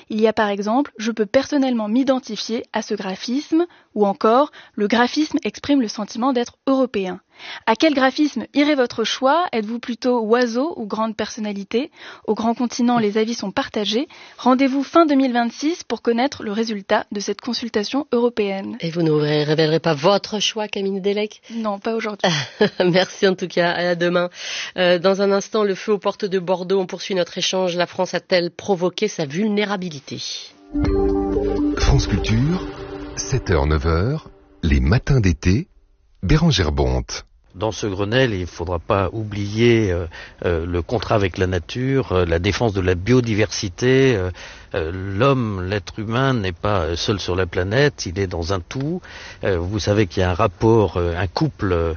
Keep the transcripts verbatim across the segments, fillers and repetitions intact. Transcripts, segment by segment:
Il y a par exemple « Je peux personnellement m'identifier à ce graphisme » ou encore « Le graphisme exprime le sentiment d'être européen ». À quel graphisme irait votre choix ? Êtes-vous plutôt oiseau ou grande personnalité ? Au grand continent, les avis sont partagés. Rendez-vous fin deux mille vingt-six pour connaître le résultat de cette consultation européenne. Et vous ne révélerez pas votre choix, Camille Delec ? Non, pas aujourd'hui. Merci en tout cas, à demain. Euh, dans un instant, le feu aux portes de Bordeaux, on poursuit notre échange. La France a-t-elle provoqué sa vulnérabilité ? France Culture, sept heures neuf heures, les matins d'été, Bérangère Bonte. Dans ce Grenelle, il ne faudra pas oublier euh, euh, le contrat avec la nature, euh, la défense de la biodiversité. Euh, euh, l'homme, l'être humain n'est pas seul sur la planète, il est dans un tout. Euh, vous savez qu'il y a un rapport, euh, un couple euh,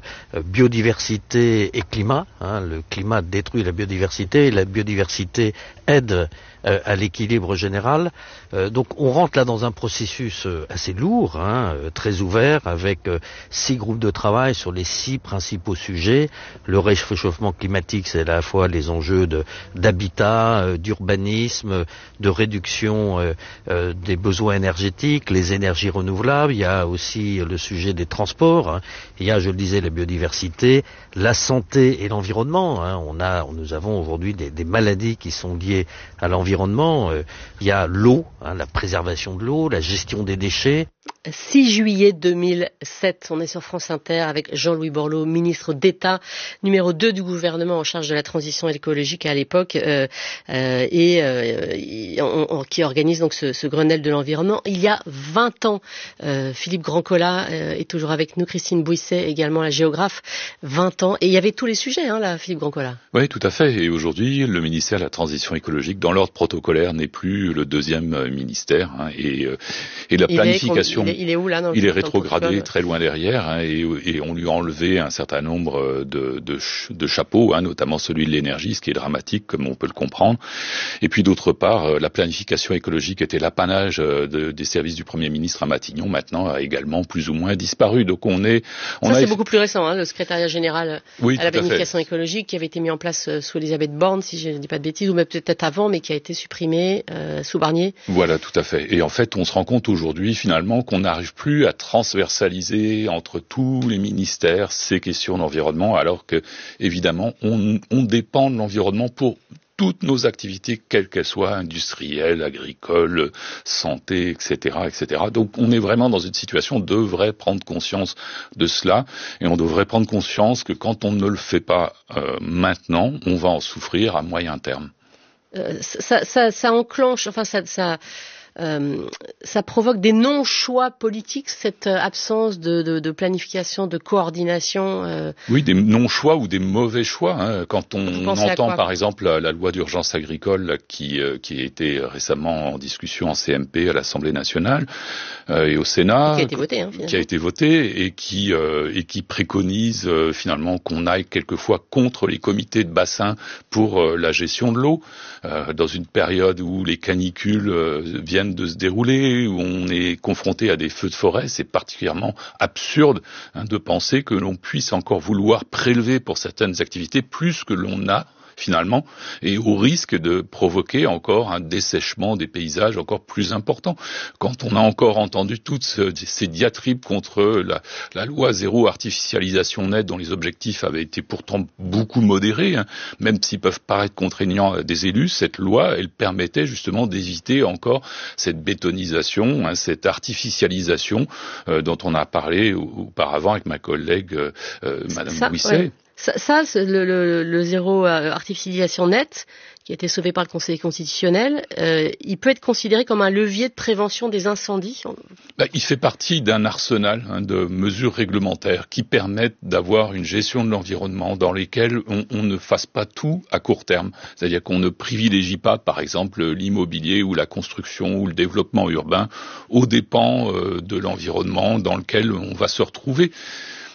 biodiversité et climat. Hein, le climat détruit la biodiversité et la biodiversité aide euh, à l'équilibre général. Euh, donc on rentre là dans un processus euh, assez lourd, hein, euh, très ouvert, avec euh, six groupes de travail sur les six principaux sujets. Le réchauffement climatique, c'est à la fois les enjeux de, d'habitat, euh, d'urbanisme, de réduction euh, euh, des besoins énergétiques, les énergies renouvelables. Il y a aussi le sujet des transports. Hein. Il y a, je le disais, la biodiversité, la santé et l'environnement. Hein. On a, nous avons aujourd'hui des, des maladies qui sont liées à l'environnement. Euh, il y a l'eau, hein, la préservation de l'eau, la gestion des déchets. six juillet deux mille sept, on est sur France Inter avec Jean-Louis Borloo, ministre d'État, numéro deux du gouvernement en charge de la transition écologique à l'époque, euh, euh, et euh, on, on, qui organise donc ce, ce Grenelle de l'environnement. Il y a vingt ans, euh, Philippe Grandcola euh, est toujours avec nous, Christine Bouisset également, la géographe, vingt ans, et il y avait tous les sujets, hein, là, Philippe Grandcola. Oui, tout à fait, et aujourd'hui, le ministère de la Transition écologique, dans l'ordre protocolaire, n'est plus le deuxième ministère, hein, et, et la planification... Il est, il est où là dans le Il est rétrogradé très loin derrière, hein, et, et on lui a enlevé un certain nombre de, de, de chapeaux, hein, notamment celui de l'énergie, ce qui est dramatique, comme on peut le comprendre. Et puis d'autre part, la planification écologique était l'apanage de, des services du Premier ministre à Matignon, maintenant a également plus ou moins disparu. Donc on est... On Ça a... c'est beaucoup plus récent, hein, le secrétariat général oui, à la planification à écologique qui avait été mis en place sous Elisabeth Borne, si je ne dis pas de bêtises, ou même peut-être avant, mais qui a été supprimé euh, sous Barnier. Voilà, tout à fait. Et en fait, on se rend compte aujourd'hui finalement qu'on n'arrive plus à transversaliser entre tous les ministères ces questions d'environnement, alors que évidemment on, on dépend de l'environnement pour toutes nos activités, quelles qu'elles soient, industrielles, agricoles, santé, et cetera, et cetera. Donc on est vraiment dans une situation, on devrait prendre conscience de cela, et on devrait prendre conscience que quand on ne le fait pas euh, maintenant, on va en souffrir à moyen terme. Euh, ça, ça, ça enclenche, enfin ça... ça... Euh, ça provoque des non-choix politiques, cette absence de, de, de planification, de coordination. Euh... Oui, des non-choix ou des mauvais choix. Hein. Quand on entend, par exemple, la, la loi d'urgence agricole là, qui, euh, qui a été récemment en discussion en C M P à l'Assemblée nationale euh, et au Sénat, qui a été votée, hein, qui a été votée et qui euh, et qui préconise euh, finalement qu'on aille quelquefois contre les comités de bassin pour euh, la gestion de l'eau euh, dans une période où les canicules euh, viennent de se dérouler, où on est confronté à des feux de forêt. C'est particulièrement absurde hein, de penser que l'on puisse encore vouloir prélever pour certaines activités plus que l'on a finalement, et au risque de provoquer encore un dessèchement des paysages encore plus important. Quand on a encore entendu toutes ces diatribes contre la, la loi zéro artificialisation nette, dont les objectifs avaient été pourtant beaucoup modérés, hein, même s'ils peuvent paraître contraignants à des élus, cette loi, elle permettait justement d'éviter encore cette bétonisation, hein, cette artificialisation euh, dont on a parlé auparavant avec ma collègue euh, euh, Madame Ça, Bouisset. Ouais. Ça, ça c'est le, le, le zéro artificialisation nette, qui a été sauvé par le Conseil constitutionnel, euh, il peut être considéré comme un levier de prévention des incendies. Bah, il fait partie d'un arsenal hein, de mesures réglementaires qui permettent d'avoir une gestion de l'environnement dans lesquelles on, on ne fasse pas tout à court terme. C'est-à-dire qu'on ne privilégie pas, par exemple, l'immobilier ou la construction ou le développement urbain aux dépens euh, de l'environnement dans lequel on va se retrouver.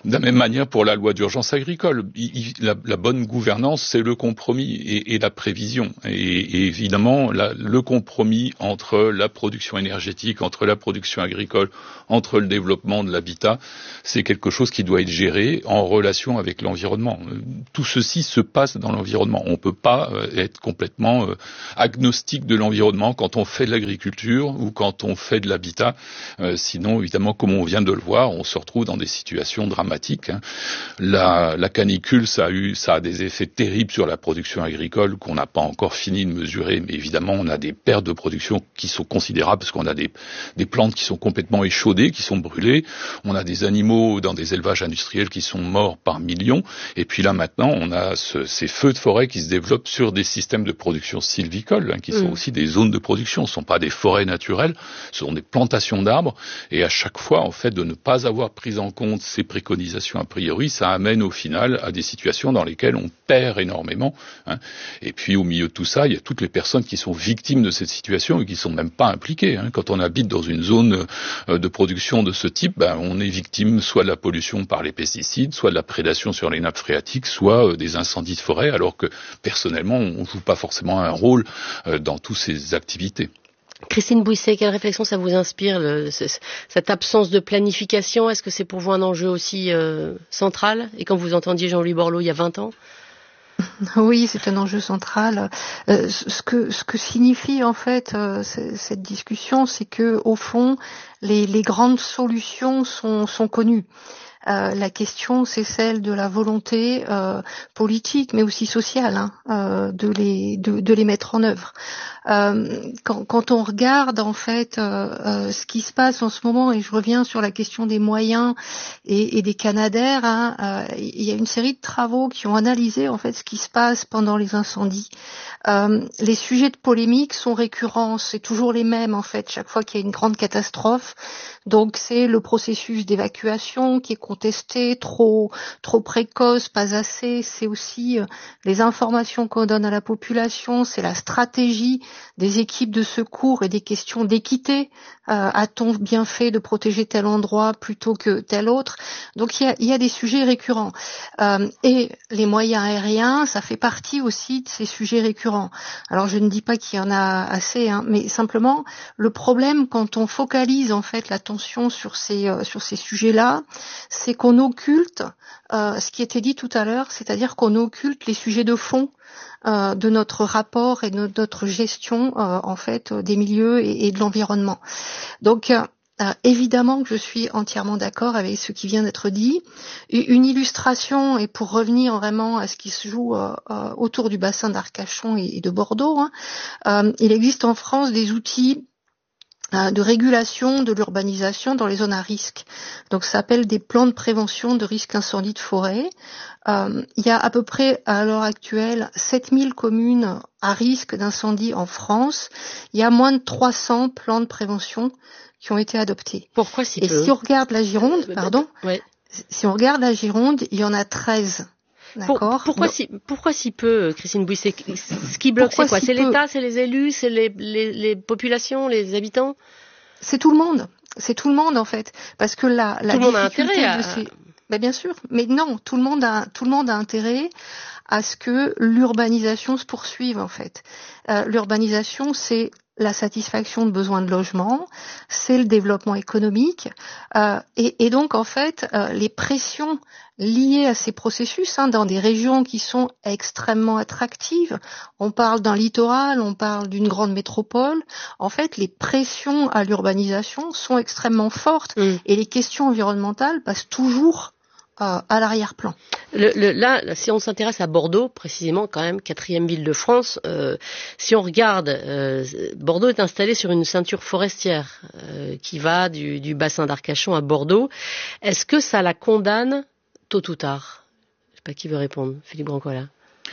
De la même manière pour la loi d'urgence agricole, il, il, la, la bonne gouvernance, c'est le compromis et, et la prévision. Et, et évidemment, la, le compromis entre la production énergétique, entre la production agricole, entre le développement de l'habitat, c'est quelque chose qui doit être géré en relation avec l'environnement. Tout ceci se passe dans l'environnement. On ne peut pas être complètement euh, agnostique de l'environnement quand on fait de l'agriculture ou quand on fait de l'habitat. Euh, sinon, évidemment, comme on vient de le voir, on se retrouve dans des situations dramatiques. Hein. La, la canicule, ça a eu, ça a des effets terribles sur la production agricole qu'on n'a pas encore fini de mesurer. Mais évidemment, on a des pertes de production qui sont considérables parce qu'on a des, des plantes qui sont complètement échaudées, qui sont brûlées. On a des animaux dans des élevages industriels qui sont morts par millions. Et puis là, maintenant, on a ce, ces feux de forêt qui se développent sur des systèmes de production sylvicole, hein, qui sont mmh. aussi des zones de production. Ce ne sont pas des forêts naturelles, ce sont des plantations d'arbres. Et à chaque fois, en fait, de ne pas avoir pris en compte ces préconisations a priori, ça amène au final à des situations dans lesquelles on perd énormément. Hein. Et puis, au milieu de tout ça, il y a toutes les personnes qui sont victimes de cette situation et qui ne sont même pas impliquées. Hein. Quand on habite dans une zone de production de ce type, ben, on est victime soit de la pollution par les pesticides, soit de la prédation sur les nappes phréatiques, soit des incendies de forêt, alors que personnellement, on ne joue pas forcément un rôle dans toutes ces activités. Christine Bouisset, quelle réflexion ça vous inspire, le, cette absence de planification? Est-ce que c'est pour vous un enjeu aussi euh, central? Et quand vous entendiez Jean-Louis Borloo il y a vingt ans? Oui, c'est un enjeu central. Euh, ce que ce que signifie en fait euh, cette discussion, c'est que au fond, les, les grandes solutions sont, sont connues. Euh, la question, c'est celle de la volonté euh, politique, mais aussi sociale, hein, euh, de les de, de les mettre en œuvre. Euh, quand, quand on regarde en fait euh, euh, ce qui se passe en ce moment, et je reviens sur la question des moyens et, et des canadaires, hein, euh, il y a une série de travaux qui ont analysé en fait ce qui se passe pendant les incendies. Euh, les sujets de polémique sont récurrents, c'est toujours les mêmes en fait, chaque fois qu'il y a une grande catastrophe. Donc c'est le processus d'évacuation qui est contesté, trop trop précoce, pas assez. C'est aussi euh, les informations qu'on donne à la population, c'est la stratégie des équipes de secours et des questions d'équité. Euh, a-t-on bien fait de protéger tel endroit plutôt que tel autre? Donc il y a, il y a des sujets récurrents. Euh, et les moyens aériens, ça fait partie aussi de ces sujets récurrents. Alors je ne dis pas qu'il y en a assez, hein, mais simplement le problème quand on focalise en fait l'attention sur ces euh, sur ces sujets-là, c'est qu'on occulte euh, ce qui était dit tout à l'heure, c'est-à-dire qu'on occulte les sujets de fond euh, de notre rapport et de notre gestion euh, en fait des milieux et, et de l'environnement. Donc euh, Euh, évidemment que je suis entièrement d'accord avec ce qui vient d'être dit. Une illustration, et pour revenir vraiment à ce qui se joue euh, euh, autour du bassin d'Arcachon et, et de Bordeaux, hein, euh, il existe en France des outils euh, de régulation de l'urbanisation dans les zones à risque. Donc ça s'appelle des plans de prévention de risque incendie de forêt. Euh, il y a à peu près à l'heure actuelle sept mille communes à risque d'incendie en France. Il y a moins de trois cents plans de prévention qui ont été adoptés. Pourquoi si peu? Et si on regarde la Gironde, euh, pardon, ouais. si on regarde la Gironde, il y en a treize. D'accord. Pour, pourquoi, si, pourquoi si peu, Christine Bouisset? Ce qui bloque, c'est quoi? Si c'est peu? L'État, c'est les élus, c'est les, les, les populations, les habitants? C'est tout le monde. C'est tout le monde en fait, parce que la, la tout le monde a intérêt à... de ces... ben, bien sûr, mais non, tout le monde a, tout le monde a intérêt à ce que l'urbanisation se poursuive en fait. Euh, l'urbanisation, c'est la satisfaction de besoins de logement, c'est le développement économique, euh, et, et donc en fait euh, les pressions liées à ces processus hein, dans des régions qui sont extrêmement attractives, on parle d'un littoral, on parle d'une grande métropole, en fait les pressions à l'urbanisation sont extrêmement fortes mmh. et les questions environnementales passent toujours Euh, à l'arrière-plan. Le, le, là, si on s'intéresse à Bordeaux, précisément, quand même, quatrième ville de France, euh, si on regarde, euh, Bordeaux est installé sur une ceinture forestière euh, qui va du, du bassin d'Arcachon à Bordeaux. Est-ce que ça la condamne tôt ou tard? Je ne sais pas qui veut répondre. Philippe Brancola.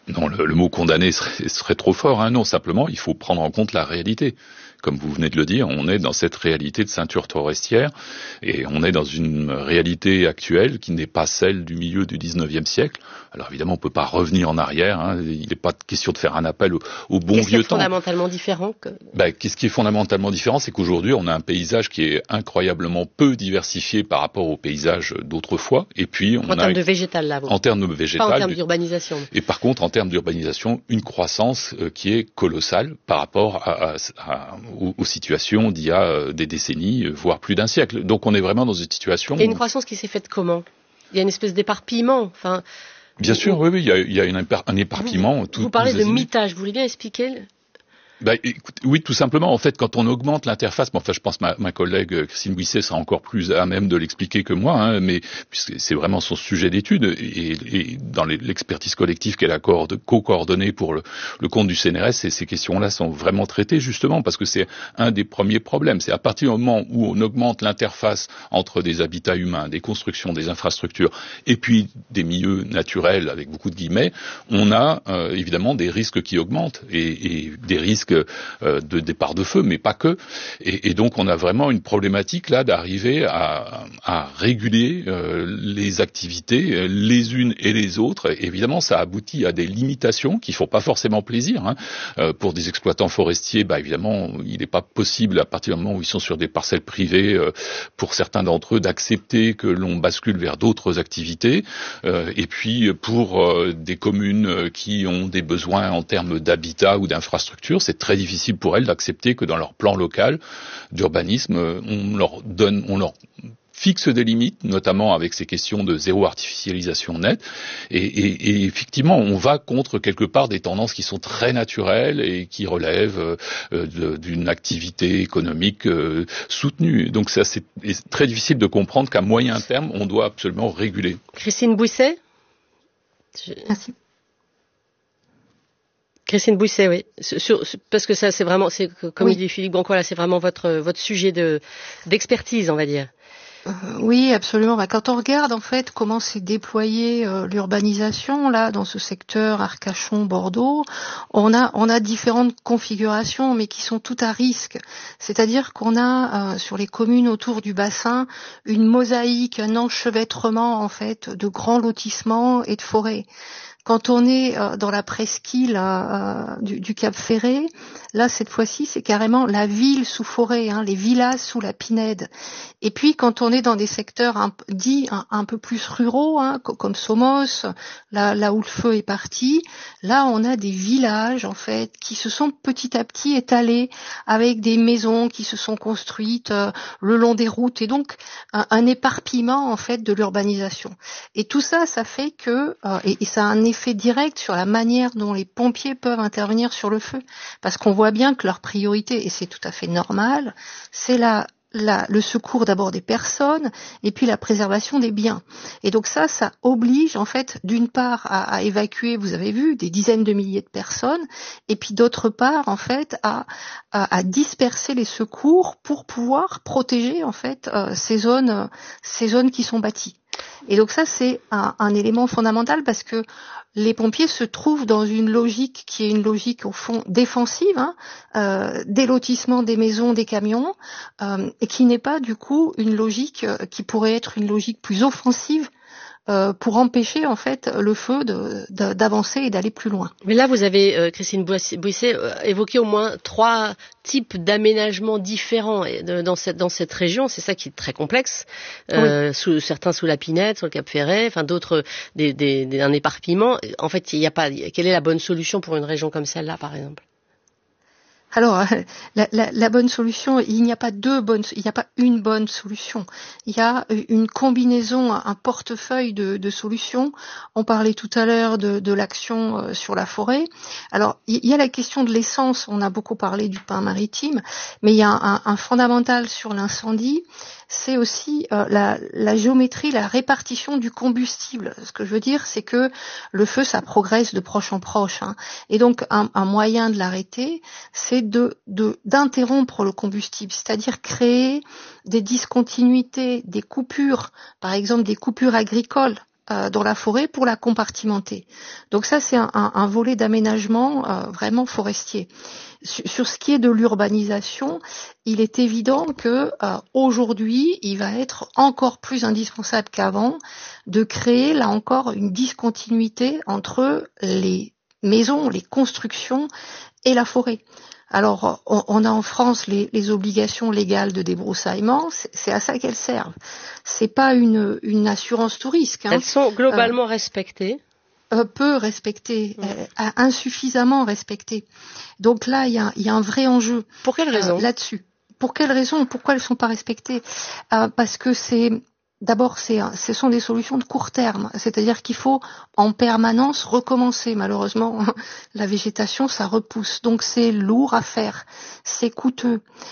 Non, le, le mot condamner serait, serait trop fort. Hein. Non, simplement, il faut prendre en compte la réalité. Comme vous venez de le dire, on est dans cette réalité de ceinture forestière et on est dans une réalité actuelle qui n'est pas celle du milieu du dix-neuvième siècle. Alors évidemment, on peut pas revenir en arrière. Hein. Il n'est pas question de faire un appel au, au bon Qu'est-ce vieux qui est temps. fondamentalement différent que... Ben, qu'est-ce qui est fondamentalement différent, c'est qu'aujourd'hui, on a un paysage qui est incroyablement peu diversifié par rapport au paysage d'autrefois. Et puis, on en a termes de végétal, là, vous. En termes de végétal. Pas en termes d'urbanisation. Et par contre, en termes d'urbanisation, une croissance euh, qui est colossale par rapport à, à, à, aux, aux situations d'il y a euh, des décennies, voire plus d'un siècle. Donc, on est vraiment dans une situation. Et une où... croissance qui s'est faite comment? Il y a une espèce d'éparpillement. Enfin. Bien sûr, oui, oui, il y a, il y a une, un éparpillement. Vous, tout, vous parlez de azimuts. mitage. Vous voulez bien expliquer le... Bah, écoute, oui, tout simplement. En fait, quand on augmente l'interface, mais enfin, je pense que ma, ma collègue Christine Bouisset sera encore plus à même de l'expliquer que moi, hein, mais puisque c'est vraiment son sujet d'étude et, et dans les, l'expertise collective qu'elle a co-coordonnée pour le, le compte du C N R S, et ces questions-là sont vraiment traitées justement parce que c'est un des premiers problèmes. C'est à partir du moment où on augmente l'interface entre des habitats humains, des constructions, des infrastructures, et puis des milieux naturels avec beaucoup de guillemets, on a euh, évidemment des risques qui augmentent et, et des risques de départ de feu, mais pas que. Et, et donc, on a vraiment une problématique là d'arriver à, à réguler euh, les activités, les unes et les autres. Et évidemment, ça aboutit à des limitations qui font pas forcément plaisir. Hein. Euh, pour des exploitants forestiers, bah évidemment, il n'est pas possible à partir du moment où ils sont sur des parcelles privées, euh, pour certains d'entre eux, d'accepter que l'on bascule vers d'autres activités. Euh, et puis, pour euh, des communes qui ont des besoins en termes d'habitat ou d'infrastructure, c'est très difficile pour elles d'accepter que dans leur plan local d'urbanisme, on leur donne, on leur fixe des limites, notamment avec ces questions de zéro artificialisation nette. Et, et, et effectivement, on va contre quelque part des tendances qui sont très naturelles et qui relèvent euh, de, d'une activité économique euh, soutenue. Donc ça, c'est, c'est très difficile de comprendre qu'à moyen terme, on doit absolument réguler. Christine Bouisset. Je... Merci. Christine Bouisset, oui. Sur, sur, parce que ça, c'est vraiment, c'est comme oui. il dit Philippe Branco, là, c'est vraiment votre votre sujet de d'expertise, on va dire. Euh, oui, absolument. Bah, quand on regarde en fait comment s'est déployée euh, l'urbanisation là dans ce secteur Arcachon-Bordeaux, on a on a différentes configurations, mais qui sont toutes à risque. C'est-à-dire qu'on a euh, sur les communes autour du bassin une mosaïque, un enchevêtrement en fait de grands lotissements et de forêts. Quand on est euh, dans la presqu'île euh, du, du Cap Ferret, là cette fois-ci c'est carrément la ville sous forêt, hein, les villas sous la pinède. Et puis quand on est dans des secteurs un, dits un, un peu plus ruraux, hein, comme Somos, là, là où le feu est parti, là on a des villages en fait qui se sont petit à petit étalés avec des maisons qui se sont construites euh, le long des routes et donc un, un éparpillement en fait de l'urbanisation. Et tout ça, ça fait que euh, et, et ça a un effet direct sur la manière dont les pompiers peuvent intervenir sur le feu, parce qu'on voit bien que leur priorité, et c'est tout à fait normal, c'est la La, le secours d'abord des personnes et puis la préservation des biens. Et donc ça, ça oblige en fait d'une part à, à évacuer, vous avez vu, des dizaines de milliers de personnes, et puis d'autre part en fait à, à, à disperser les secours pour pouvoir protéger en fait euh, ces zones, euh, ces zones qui sont bâties. Et donc ça, c'est un, un élément fondamental parce que les pompiers se trouvent dans une logique qui est une logique au fond défensive, hein, euh, des lotissements, des maisons, des camions, euh, et qui n'est pas du coup une logique euh, qui pourrait être une logique plus offensive euh, pour empêcher en fait le feu de, de, d'avancer et d'aller plus loin. Mais là, vous avez, euh, Christine Bouisset, euh, évoqué au moins trois types d'aménagements différents de, dans cette dans cette région. C'est ça qui est très complexe. Euh, oui. sous, certains sous la Pinède, sur le Cap Ferret, enfin d'autres des, des, des, un éparpillement. En fait, il n'y a pas. Quelle est la bonne solution pour une région comme celle-là, par exemple? Alors, la, la, la bonne solution, il n'y a pas deux bonnes, il n'y a pas une bonne solution. Il y a une combinaison, un portefeuille de, de solutions. On parlait tout à l'heure de, de l'action sur la forêt. Alors, il y a la question de l'essence. On a beaucoup parlé du pain maritime, mais il y a un, un fondamental sur l'incendie. C'est aussi euh, la, la géométrie, la répartition du combustible. Ce que je veux dire, c'est que le feu, ça progresse de proche en proche, hein. Et donc, un, un moyen de l'arrêter, c'est de, de, d'interrompre le combustible, c'est-à-dire créer des discontinuités, des coupures, par exemple des coupures agricoles, euh, dans la forêt pour la compartimenter. Donc ça, c'est un, un, un volet d'aménagement euh, vraiment forestier. Sur, sur ce qui est de l'urbanisation, il est évident que euh, aujourd'hui, il va être encore plus indispensable qu'avant de créer, là encore, une discontinuité entre les maisons, les constructions et la forêt. Alors, on, on a en France les, les obligations légales de débroussaillement, c'est, c'est à ça qu'elles servent. C'est pas une, une assurance tout risque. Hein. Elles sont globalement euh, respectées. Euh, peu respectées, mmh. euh, insuffisamment respectées. Donc là, il y a, y a un vrai enjeu. Pour quelle raison euh, là-dessus? Pour quelles raisons? Pourquoi elles sont pas respectées? euh, Parce que c'est D'abord, c'est, ce sont des solutions de court terme, c'est-à-dire qu'il faut en permanence recommencer. Malheureusement, la végétation, ça repousse, donc c'est lourd à faire, c'est coûteux.